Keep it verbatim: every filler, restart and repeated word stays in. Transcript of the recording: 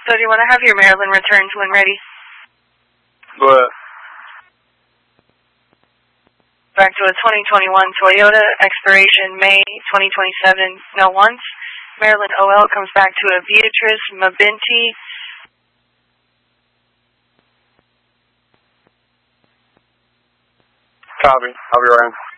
So do you want to have your Maryland returns when ready? Go ahead. Back to a twenty twenty-one Toyota, expiration May twenty twenty-seven, no once. Maryland O L comes back to a Beatrice Mabinti. Copy. I'll be around.